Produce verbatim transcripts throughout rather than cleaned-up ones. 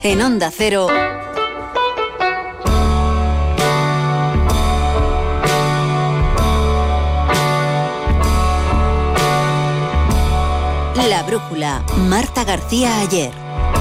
En Onda Cero, La Brújula, Marta García Ayer.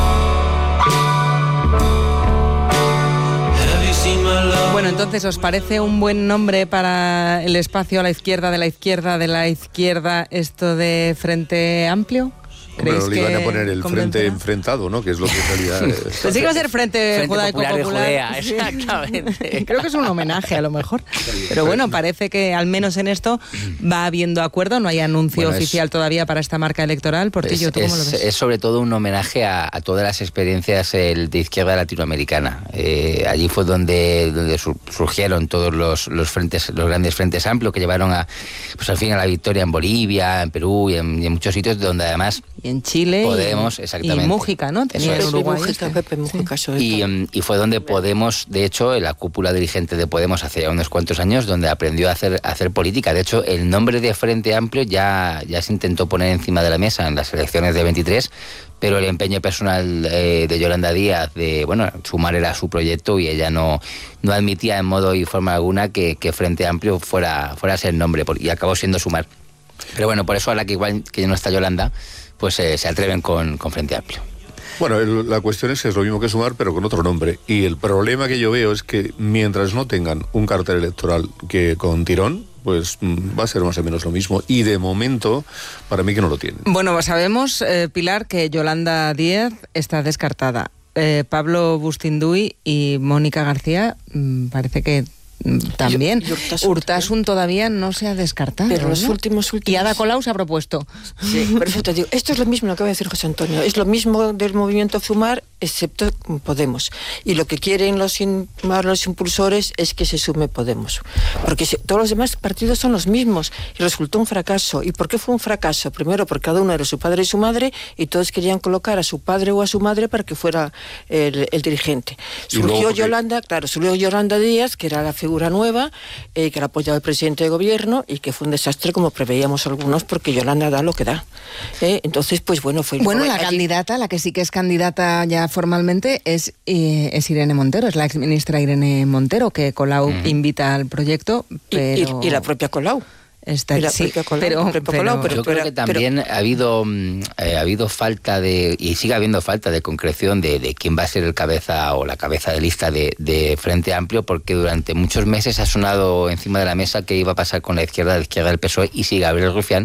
Bueno, entonces, ¿os parece un buen nombre para el espacio a la izquierda de la izquierda de la izquierda esto de Frente Amplio? Pero le iban a poner el frente enfrentado, ¿no? Que es lo que en realidad... Es... Pues sí que va a ser Frente, frente Judaico Popular de Popular. Judea, Sí. exactamente. Creo que es un homenaje, a lo mejor. Pero bueno, parece que al menos en esto va habiendo acuerdo. No hay anuncio bueno, oficial es, todavía para esta marca electoral. Portillo, ¿tú es, cómo lo ves? Es sobre todo un homenaje a, a todas las experiencias el, de izquierda latinoamericana. Eh, allí fue donde, donde surgieron todos los, los frentes, los grandes frentes amplios que llevaron a, pues al fin a la victoria en Bolivia, en Perú y en, y en muchos sitios donde además... Y en Chile... Podemos, exactamente. Y Mújica, ¿no? Tenía en Uruguay. Mújica, este. Pepe Mújica, Sí. Y, um, y fue donde Podemos, de hecho, la cúpula dirigente de Podemos hace ya unos cuantos años, donde aprendió a hacer, a hacer política. De hecho, el nombre de Frente Amplio ya, ya se intentó poner encima de la mesa en las elecciones de veintitrés, pero el empeño personal eh, de Yolanda Díaz de, bueno, Sumar era su proyecto y ella no, no admitía en modo y forma alguna que, que Frente Amplio fuera, fuera a ser nombre, y acabó siendo Sumar. Pero bueno, por eso ahora que igual que no está Yolanda, pues eh, se atreven con, con Frente Amplio. Bueno, el, la cuestión es que es lo mismo que Sumar, pero con otro nombre. Y el problema que yo veo es que mientras no tengan un cartel electoral que con tirón, pues mm, va a ser más o menos lo mismo. Y de momento, para mí que no lo tienen. Bueno, sabemos, eh, Pilar, que Yolanda Díaz está descartada. Eh, Pablo Bustinduy y Mónica García mmm, parece que también. Y Urtasun, Urtasun todavía no se ha descartado. Pero los ¿no? últimos, últimos... Y Ada Colau se ha propuesto. Sí, por eso te digo, esto es lo mismo lo que va a decir José Antonio, es lo mismo del movimiento Sumar, excepto Podemos. Y lo que quieren los, in, los impulsores es que se sume Podemos. Porque si, todos los demás partidos son los mismos. Y resultó un fracaso. ¿Y por qué fue un fracaso? Primero, porque cada uno era su padre y su madre, y todos querían colocar a su padre o a su madre para que fuera el, el dirigente. Surgió porque... Yolanda, claro, surgió Yolanda Díaz, que era la figura nueva, eh, que era apoyado el presidente de gobierno, y que fue un desastre, como preveíamos algunos, porque Yolanda da lo que da. Eh, entonces, pues bueno, fue... Bueno, la allí... candidata, la que sí que es candidata ya formalmente, es, eh, es Irene Montero, es la exministra Irene Montero, que Colau mm. invita al proyecto, pero... Y, y, y la propia Colau. Está, la sí, Colau, pero, pero, pero yo creo que también pero, ha habido eh, ha habido falta de, y sigue habiendo falta de concreción de, de quién va a ser el cabeza o la cabeza de lista de, de Frente Amplio, porque durante muchos meses ha sonado encima de la mesa qué iba a pasar con la izquierda, la izquierda del P S O E, y si Gabriel Rufián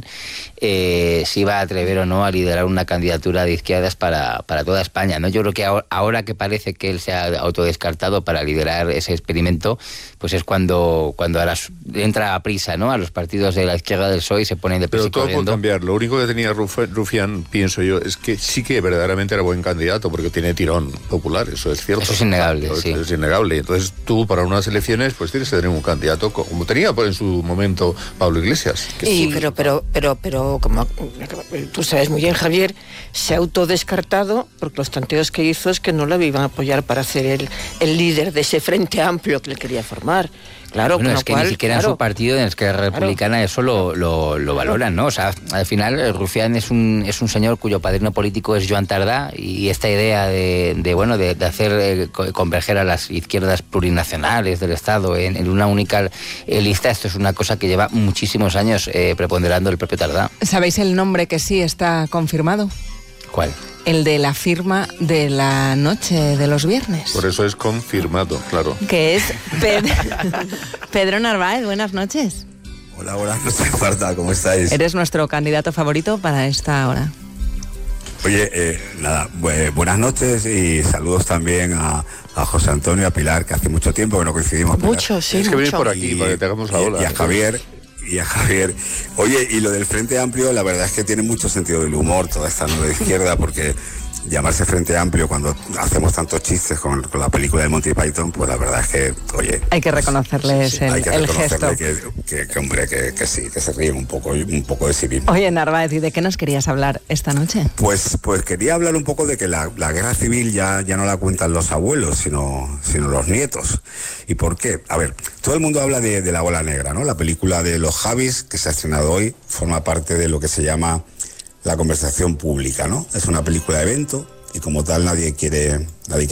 eh, se iba a atrever o no a liderar una candidatura de izquierdas para, para toda España, ¿no? Yo creo que ahora, ahora que parece que él se ha autodescartado para liderar ese experimento, pues es cuando, cuando ahora entra a prisa, ¿no?, a los partidos de la izquierda del P S O E y se ponen de prisa. Pero todo puede cambiar. Lo único que tenía Rufián, pienso yo, es que sí que verdaderamente era buen candidato, porque tiene tirón popular, eso es cierto. Eso es innegable, es, sí. Es innegable. Entonces tú, para unas elecciones, pues tienes que tener un candidato, como tenía en su momento Pablo Iglesias. Que sí, sí. pero, pero, pero, pero, como tú sabes muy bien, Javier, se ha autodescartado porque los tanteos que hizo es que no le iban a apoyar para ser el, el líder de ese Frente Amplio que le quería formar. Claro, bueno, es que cual, ni siquiera claro, en su partido, en el que la Republicana, claro, eso lo, lo, lo valoran, ¿no? O sea, al final Rufián es un es un señor cuyo padrino político es Joan Tardá, y esta idea de, de bueno, de, de hacer eh, converger a las izquierdas plurinacionales del Estado en, en una única eh, lista, esto es una cosa que lleva muchísimos años eh, preponderando el propio Tardá. ¿Sabéis el nombre que sí está confirmado? ¿Cuál? El de la firma de la noche de los viernes. Por eso es confirmado, claro. Que es Pedro, Pedro Narváez. Buenas noches. Hola, buenas noches, Marta, ¿cómo estáis? Eres nuestro candidato favorito para esta hora. Oye, eh, nada, bu- buenas noches y saludos también a, a José Antonio y a Pilar, que hace mucho tiempo que no coincidimos. Pilar. Mucho, sí, Tienes que venir mucho. por aquí Y, para que te hagamos la ola. y, y a Javier... Y a Javier. Oye, y lo del Frente Amplio, la verdad es que tiene mucho sentido del humor toda esta nueva izquierda, porque llamarse Frente Amplio cuando hacemos tantos chistes con, con la película de Monty Python, pues la verdad es que, oye... Hay que reconocerles sí, sí, el, hay que el reconocerle gesto. Que, que, que hombre, que, que sí, que se ríen un poco, un poco de sí mismo. Oye, Narváez, ¿y de qué nos querías hablar esta noche? Pues, pues quería hablar un poco de que la, la guerra civil ya, ya no la cuentan los abuelos, sino, sino los nietos. ¿Y por qué? A ver, todo el mundo habla de, de La Bola Negra, ¿no? La película de los Javis, que se ha estrenado hoy, forma parte de lo que se llama la conversación pública, ¿no? Es una película de evento y como tal nadie quiere, nadie quiere